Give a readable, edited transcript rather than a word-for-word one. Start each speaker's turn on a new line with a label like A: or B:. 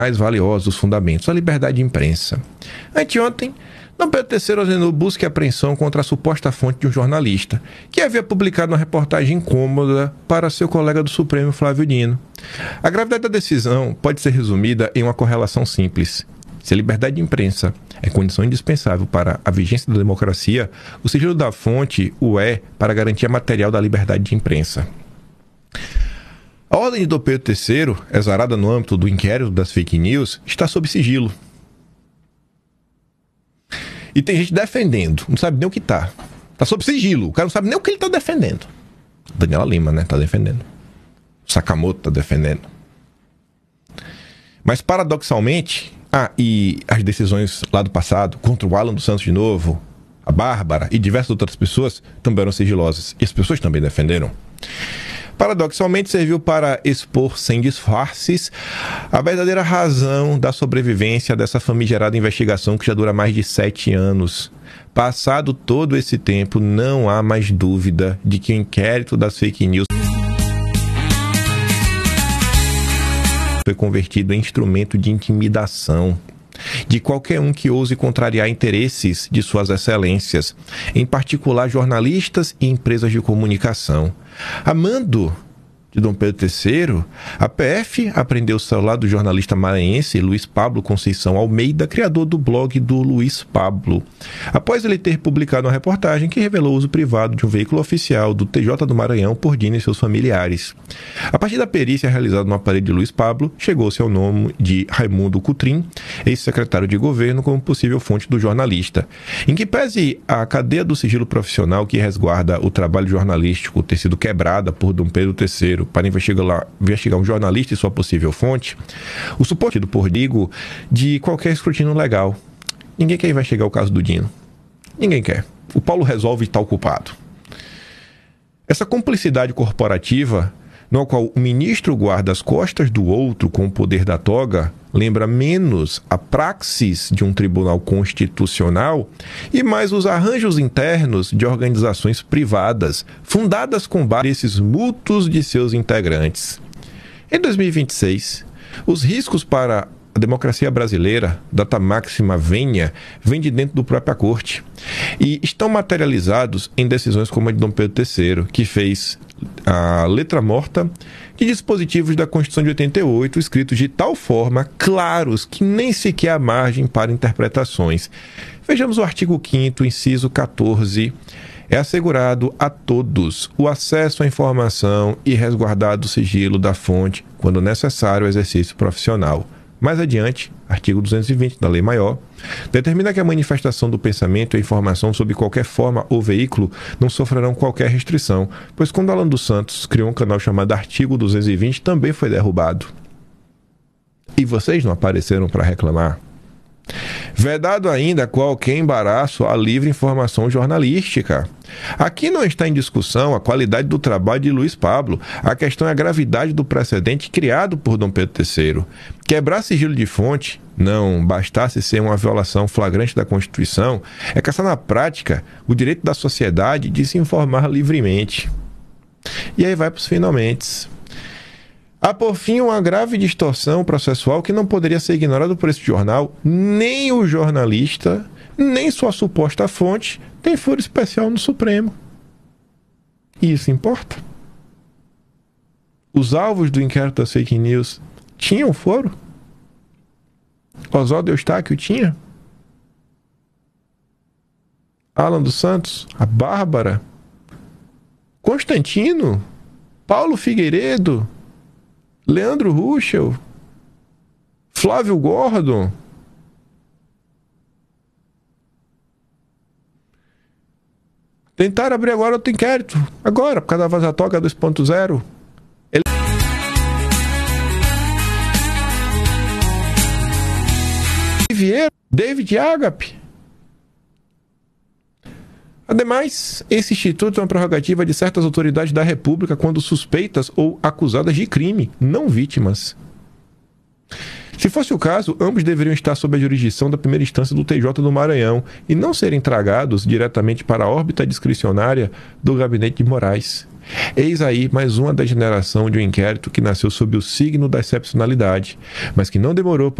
A: mais valiosos dos fundamentos, a liberdade de imprensa. Anteontem, Dom Pedro III ordenou busca e apreensão contra a suposta fonte de um jornalista, que havia publicado uma reportagem incômoda para seu colega do Supremo, Flávio Dino. A gravidade da decisão pode ser resumida em uma correlação simples. Se a liberdade de imprensa é condição indispensável para a vigência da democracia, o sigilo da fonte o é para a garantia material da liberdade de imprensa. A ordem de Dom Pedro III, exarada no âmbito do inquérito das fake news, está sob sigilo. E tem gente defendendo, não sabe nem o que está. Está sob sigilo, o cara não sabe nem o que ele está defendendo. Daniela Lima, né, está defendendo. Sakamoto está defendendo. Mas, paradoxalmente, e as decisões lá do passado, contra o Alan dos Santos de novo, a Bárbara e diversas outras pessoas, também eram sigilosas. E as pessoas também defenderam. Paradoxalmente, serviu para expor sem disfarces a verdadeira razão da sobrevivência dessa famigerada investigação que já dura mais de 7 anos. Passado todo esse tempo, não há mais dúvida de que o inquérito das fake news foi convertido em instrumento de intimidação de qualquer um que ouse contrariar interesses de suas excelências, em particular jornalistas e empresas de comunicação. A mando de Dom Pedro III, a PF apreendeu o celular do jornalista maranhense Luiz Pablo Conceição Almeida, criador do blog do Luiz Pablo, após ele ter publicado uma reportagem que revelou o uso privado de um veículo oficial do TJ do Maranhão por Dino e seus familiares. A partir da perícia realizada no aparelho de Luiz Pablo, chegou-se ao nome de Raimundo Cutrim, ex-secretário de governo, como possível fonte do jornalista. Em que pese a cadeia do sigilo profissional que resguarda o trabalho jornalístico ter sido quebrada por Dom Pedro III para investigar um jornalista e sua possível fonte, o suporte do pordigo de qualquer escrutínio legal. Ninguém quer investigar o caso do Dino. Ninguém quer. O Paulo resolve tal culpado. Essa cumplicidade corporativa, no qual o ministro guarda as costas do outro com o poder da toga, lembra menos a praxis de um tribunal constitucional e mais os arranjos internos de organizações privadas, fundadas com base nesses mútuos de seus integrantes. Em 2026, os riscos para a democracia brasileira, data máxima vem de dentro do própria corte e estão materializados em decisões como a de Dom Pedro III, que fez a letra morta de dispositivos da Constituição de 88, escritos de tal forma claros que nem sequer há margem para interpretações. Vejamos o artigo 5º, inciso 14. É assegurado a todos o acesso à informação e resguardado o sigilo da fonte, quando necessário o exercício profissional. Mais adiante, artigo 220 da Lei Maior, determina que a manifestação do pensamento e a informação sob qualquer forma ou veículo não sofrerão qualquer restrição, pois quando Alan dos Santos criou um canal chamado Artigo 220, também foi derrubado. E vocês não apareceram para reclamar? Vedado ainda qualquer embaraço à livre informação jornalística. Aqui não está em discussão a qualidade do trabalho de Luiz Pablo. A questão é a gravidade do precedente criado por Dom Pedro III. Quebrar sigilo de fonte, não bastasse ser uma violação flagrante da Constituição, é caçar na prática o direito da sociedade de se informar livremente. E aí vai para os finalmente. Há, por fim, uma grave distorção processual que não poderia ser ignorada por esse jornal. Nem o jornalista, nem sua suposta fonte tem foro especial no Supremo. E isso importa? Os alvos do inquérito das fake news tinham foro? Oswaldo Eustáquio tinha? Alan dos Santos? A Bárbara? Constantino? Paulo Figueiredo? Leandro Ruschel, Flávio Gordon. Tentaram abrir agora outro inquérito. Agora, por causa da Vaza Toga 2.0. Vieira, David Agape. Ademais, esse instituto é uma prerrogativa de certas autoridades da República quando suspeitas ou acusadas de crime, não vítimas. Se fosse o caso, ambos deveriam estar sob a jurisdição da primeira instância do TJ do Maranhão e não serem tragados diretamente para a órbita discricionária do gabinete de Moraes. Eis aí mais uma degeneração de um inquérito que nasceu sob o signo da excepcionalidade, mas que não demorou